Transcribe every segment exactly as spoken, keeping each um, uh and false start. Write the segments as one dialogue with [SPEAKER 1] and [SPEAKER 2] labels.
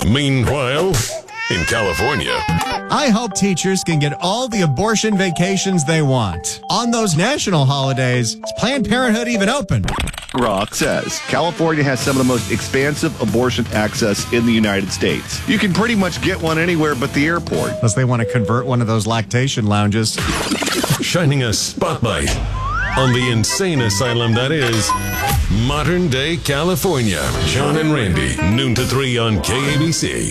[SPEAKER 1] Meanwhile, in California,
[SPEAKER 2] I hope teachers can get all the abortion vacations they want. On those national holidays, is Planned Parenthood even open?
[SPEAKER 3] Rock says California has some of the most expansive abortion access in the United States. You can pretty much get one anywhere but the airport.
[SPEAKER 2] Unless they want to convert one of those lactation lounges.
[SPEAKER 1] shining a spotlight on the insane asylum that is modern day California. John and Randy, noon to three on K A B C.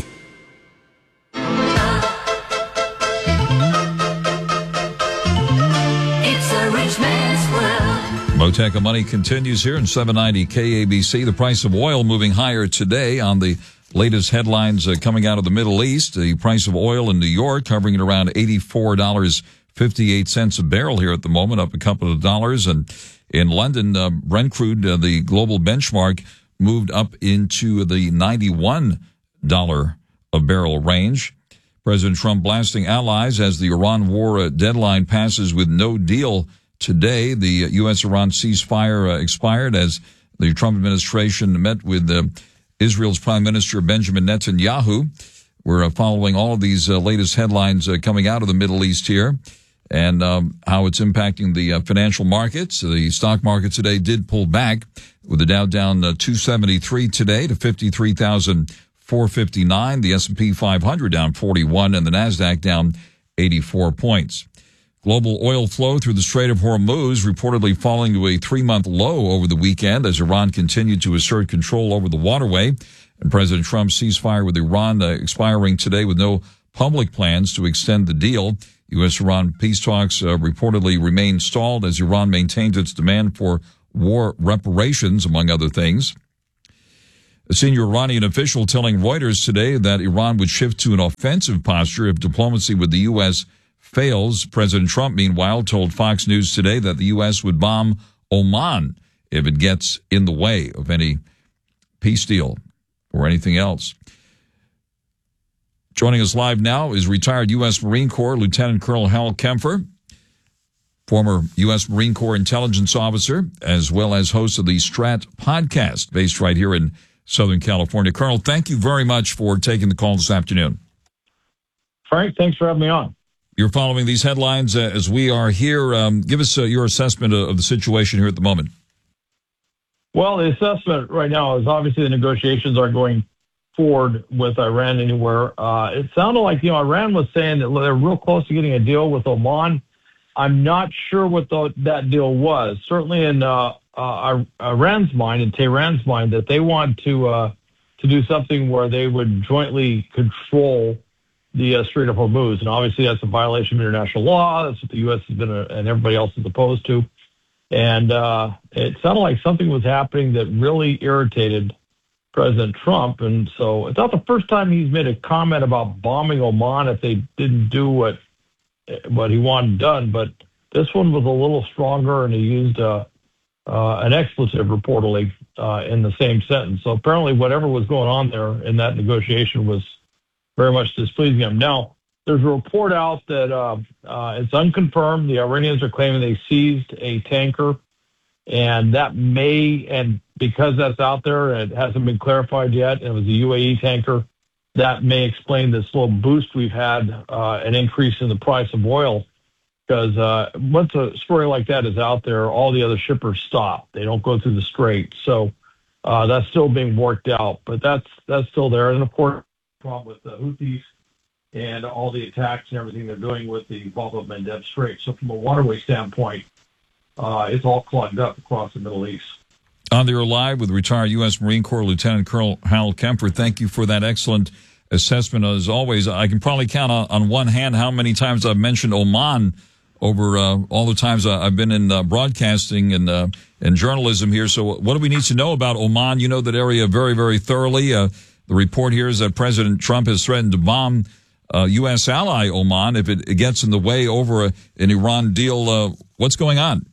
[SPEAKER 4] Moteca Money continues here in seven ninety K A B C. The price of oil moving higher today on the latest headlines uh, coming out of the Middle East. The price of oil in New York hovering at around eighty-four dollars and fifty-eight cents a barrel here at the moment, up a couple of dollars. And in London, uh, Brent crude, uh, the global benchmark, moved up into the ninety-one dollars a barrel range. President Trump blasting allies as the Iran war uh, deadline passes with no deal. Today, the U S-Iran ceasefire uh, expired as the Trump administration met with uh, Israel's Prime Minister Benjamin Netanyahu. We're uh, following all of these uh, latest headlines uh, coming out of the Middle East here and um, how it's impacting the uh, financial markets. The stock market today did pull back with the Dow down uh, two seventy-three today to fifty-three thousand four hundred fifty-nine. The S and P five hundred down forty-one and the NASDAQ down eighty-four points. Global oil flow through the Strait of Hormuz reportedly falling to a three-month low over the weekend as Iran continued to assert control over the waterway. And President Trump's ceasefire with Iran uh, expiring today with no public plans to extend the deal. U S-Iran peace talks uh, reportedly remain stalled as Iran maintains its demand for war reparations, among other things. A senior Iranian official telling Reuters today that Iran would shift to an offensive posture if diplomacy with the U S fails. President Trump, meanwhile, told Fox News today that the U S would bomb Oman if it gets in the way of any peace deal or anything else. Joining us live now is retired U S Marine Corps Lieutenant Colonel Hal Kempfer, former U S Marine Corps intelligence officer, as well as host of the Strat podcast based right here in Southern California. Colonel, thank you very much for taking the call this afternoon.
[SPEAKER 5] Frank, thanks for having me on.
[SPEAKER 4] You're following these headlines uh, as we are here. Um, give us uh, your assessment of, of the situation here at the moment.
[SPEAKER 5] Well, the assessment right now is obviously the negotiations are going forward with Iran anywhere. Uh, it sounded like, you know, Iran was saying that they're real close to getting a deal with Oman. I'm not sure what the, that deal was. Certainly in uh, uh, Iran's mind, in Tehran's mind, that they want to uh, to do something where they would jointly control the uh, Strait of Hormuz. And obviously that's a violation of international law. That's what the U S has been, uh, and everybody else is opposed to. And uh, it sounded like something was happening that really irritated President Trump. And so it's not the first time he's made a comment about bombing Oman if they didn't do what what he wanted done. But this one was a little stronger, and he used uh, uh, an expletive reportedly uh, in the same sentence. So apparently whatever was going on there in that negotiation was very much displeasing him. Now, there's a report out that uh, uh, it's unconfirmed. The Iranians are claiming they seized a tanker, and that may, and because that's out there and it hasn't been clarified yet, and it was a U A E tanker, that may explain this little boost we've had, uh, an increase in the price of oil. Because uh, once a story like that is out there, all the other shippers stop. They don't go through the strait. So uh, that's still being worked out, but that's that's still there. And of course, problem with the Houthis and all the attacks and everything they're doing with the Bab el-Mandeb Strait. So from a waterway standpoint, uh, it's all clogged up across the Middle East.
[SPEAKER 4] On there live with retired U S Marine Corps Lieutenant Colonel Hal Kempfer. Thank you for that excellent assessment. As always, I can probably count on, on one hand how many times I've mentioned Oman over uh, all the times I've been in uh, broadcasting and uh, and journalism here. So what do we need to know about Oman? You know that area very, very thoroughly. Uh, The report here is that President Trump has threatened to bomb uh, U S ally Oman if it, it gets in the way over a, an Iran deal. Uh, what's going on?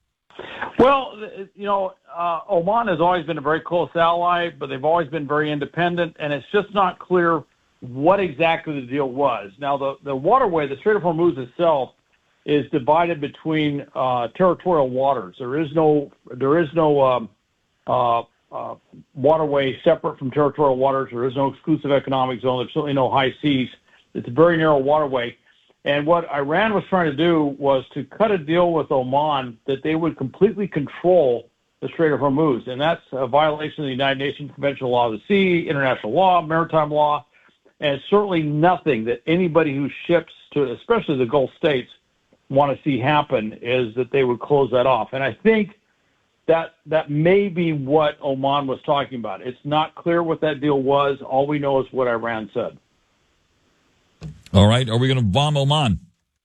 [SPEAKER 5] Well, you know, uh, Oman has always been a very close ally, but they've always been very independent, and it's just not clear what exactly the deal was. Now, the, the waterway, the Strait of Hormuz itself, is divided between uh, territorial waters. There is no, there is no um, uh, uh, waterway separate from territorial waters. There is no exclusive economic zone. There's certainly no high seas. It's a very narrow waterway. And what Iran was trying to do was to cut a deal with Oman that they would completely control the Strait of Hormuz. And that's a violation of the United Nations Convention on Law of the Sea, international law, maritime law, and certainly nothing that anybody who ships to, especially the Gulf states, want to see happen is that they would close that off. And I think that that may be what Oman was talking about. It's not clear what that deal was. All we know is what Iran said.
[SPEAKER 4] All right. Are we going to bomb Oman?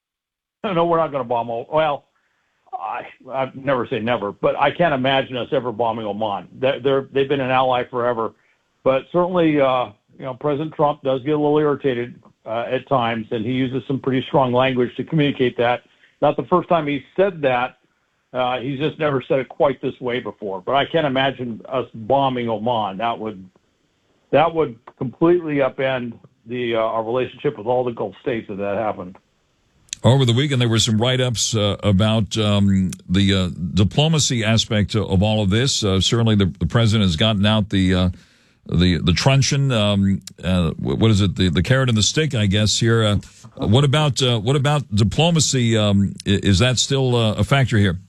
[SPEAKER 5] No, we're not going to bomb Oman. Well, I I never say never, but I can't imagine us ever bombing Oman. They're, they're they've been an ally forever, but certainly, uh, you know, President Trump does get a little irritated uh, at times, and he uses some pretty strong language to communicate that. Not the first time he said that. Uh, he's just never said it quite this way before. But I can't imagine us bombing Oman. That would that would completely upend the uh, our relationship with all the Gulf states if that happened.
[SPEAKER 4] Over the weekend, there were some write-ups uh, about um, the uh, diplomacy aspect of all of this. Uh, certainly, the, the president has gotten out the uh, the the truncheon. Um, uh, what is it? The, the carrot and the stick, I guess. Here, uh, what about uh, what about diplomacy? Um, is that still uh, a factor here?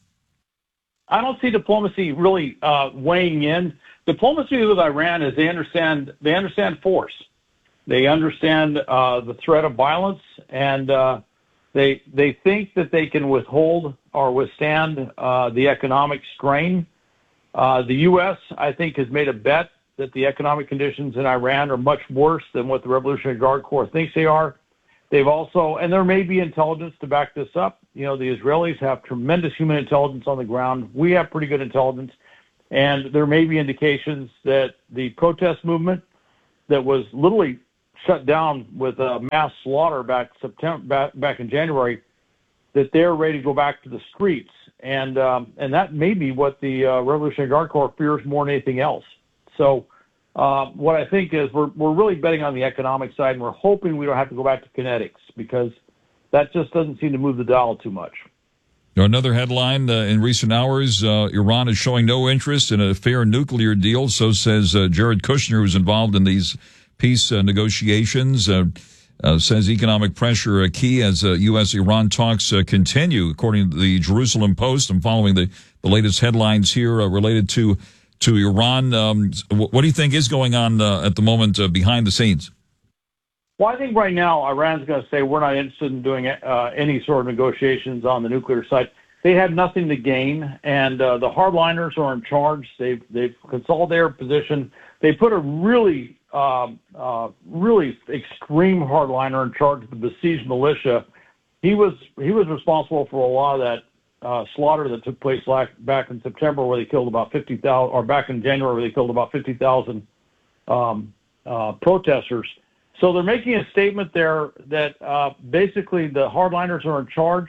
[SPEAKER 5] I don't see diplomacy really uh, weighing in. Diplomacy with Iran is they understand they understand force. They understand uh, the threat of violence, and uh, they they think that they can withhold or withstand uh, the economic strain. Uh, the U S, I think, has made a bet that the economic conditions in Iran are much worse than what the Revolutionary Guard Corps thinks they are. They've also, and there may be intelligence to back this up. You know, the Israelis have tremendous human intelligence on the ground. We have pretty good intelligence. And there may be indications that the protest movement that was literally shut down with a mass slaughter back September, back, back in January, that they're ready to go back to the streets. And um, and that may be what the uh, Revolutionary Guard Corps fears more than anything else. So uh, what I think is we're we're really betting on the economic side, and we're hoping we don't have to go back to kinetics, because that just doesn't seem to move the dial too much.
[SPEAKER 4] Another headline uh, in recent hours, uh, Iran is showing no interest in a fair nuclear deal. So says uh, Jared Kushner, who's involved in these peace uh, negotiations. Uh, uh, says economic pressure a key as uh, U S Iran talks uh, continue, according to the Jerusalem Post. I'm following the, the latest headlines here uh, related to to Iran. Um, what do you think is going on uh, at the moment uh, behind the scenes?
[SPEAKER 5] Well, I think right now Iran's going to say we're not interested in doing uh, any sort of negotiations on the nuclear side. They have nothing to gain, and uh, the hardliners are in charge. They've they've consolidated their position. They put a really uh, uh, really extreme hardliner in charge of the besieged militia. He was he was responsible for a lot of that uh, slaughter that took place back in September, where they killed about fifty thousand, or back in January, where they killed about fifty thousand um, uh, protesters. So they're making a statement there that uh, basically the hardliners are in charge.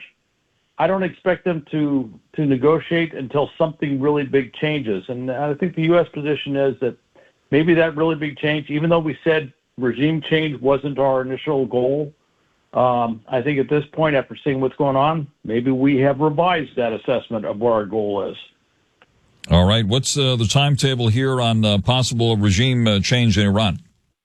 [SPEAKER 5] I don't expect them to to negotiate until something really big changes. And I think the U S position is that maybe that really big change, even though we said regime change wasn't our initial goal, um, I think at this point, after seeing what's going on, maybe we have revised that assessment of what our goal is.
[SPEAKER 4] All right. What's uh, the timetable here on uh, possible regime uh, change in Iran?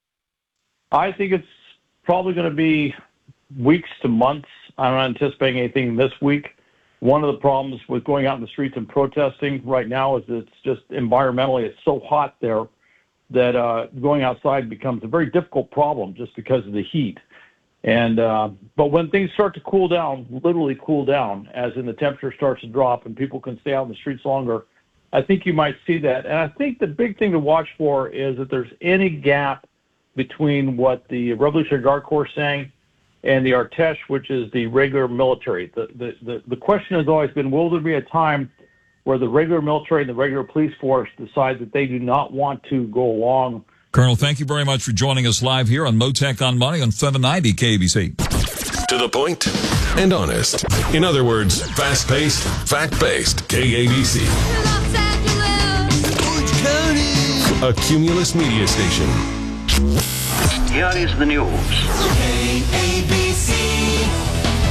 [SPEAKER 5] I think it's probably going to be weeks to months. I'm not anticipating anything this week. One of the problems with going out in the streets and protesting right now is that it's just environmentally, it's so hot there that uh, going outside becomes a very difficult problem just because of the heat. And uh, but when things start to cool down, literally cool down, as in the temperature starts to drop and people can stay out in the streets longer, I think you might see that. And I think the big thing to watch for is that there's any gap between what the Revolutionary Guard Corps is saying and the Artesh, which is the regular military. The, the, the, the question has always been, will there be a time where the regular military and the regular police force decide that they do not want to go along?
[SPEAKER 4] Colonel, thank you very much for joining us live here on Motec on Money on seven ninety K A B C.
[SPEAKER 1] To the point and honest. In other words, fast-paced, fact-based K A B C. A Cumulus media station.
[SPEAKER 6] Here is the news.
[SPEAKER 7] K A B C,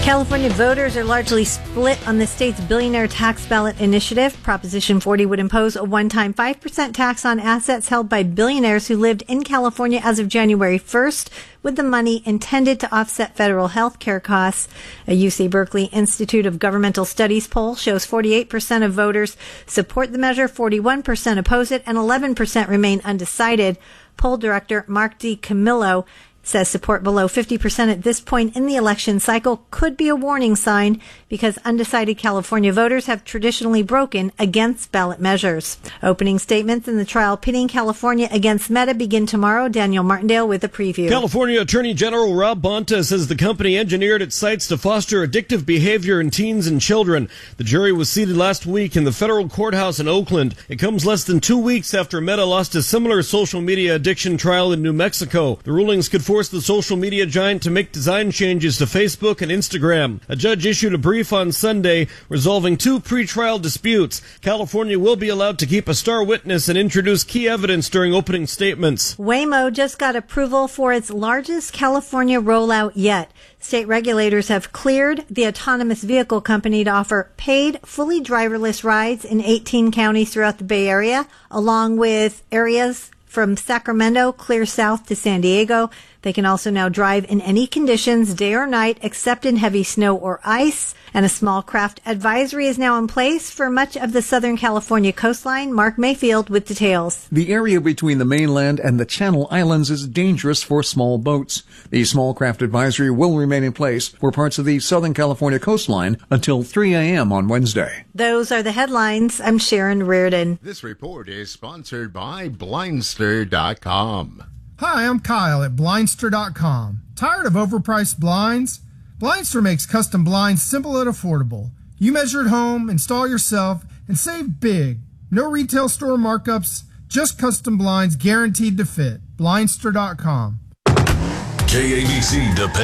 [SPEAKER 6] California voters are largely split on the state's billionaire tax ballot initiative. Proposition forty would impose a one-time five percent tax on assets held by billionaires who lived in California as of January first, with the money intended to offset federal health care costs. A U C Berkeley Institute of Governmental Studies poll shows forty-eight percent of voters support the measure, forty-one percent oppose it, and eleven percent remain undecided. Poll director Mark D. Camillo says support below fifty percent at this point in the election cycle could be a warning sign because undecided California voters have traditionally broken against ballot measures. Opening statements in the trial pitting California against Meta begin tomorrow. Daniel Martindale with a preview.
[SPEAKER 7] California Attorney General Rob Bonta says the company engineered its sites to foster addictive behavior in teens and children. The jury was seated last week in the federal courthouse in Oakland. It comes less than two weeks after Meta lost a similar social media addiction trial in New Mexico. The rulings could force the social media giant to make design changes to Facebook and Instagram. A judge issued a brief on Sunday resolving two pretrial disputes. California will be allowed to keep a star witness and introduce key evidence during opening statements.
[SPEAKER 6] Waymo just got approval for its largest California rollout yet. State regulators have cleared the autonomous vehicle company to offer paid, fully driverless rides in eighteen counties throughout the Bay Area, along with areas from Sacramento clear south to San Diego. They can also now drive in any conditions, day or night, except in heavy snow or ice. And a small craft advisory is now in place for much of the Southern California coastline. Mark Mayfield with details.
[SPEAKER 8] The area between the mainland and the Channel Islands is dangerous for small boats. The small craft advisory will remain in place for parts of the Southern California coastline until three a.m. on Wednesday.
[SPEAKER 6] Those are the headlines. I'm Sharon Reardon.
[SPEAKER 9] This report is sponsored by Blindster dot com.
[SPEAKER 10] Hi, I'm Kyle at Blindster dot com. Tired of overpriced blinds? Blindster makes custom blinds simple and affordable. You measure at home, install yourself, and save big. No retail store markups, just custom blinds guaranteed to fit. Blindster dot com.
[SPEAKER 1] K A B C depends